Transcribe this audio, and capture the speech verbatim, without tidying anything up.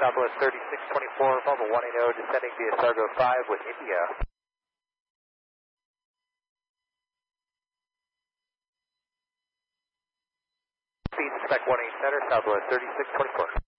Southwest thirty-six twenty-four, Volvo one eighty, descending via Sargo five with India. Speed spec one eight center, Southwest thirty-six twenty-four.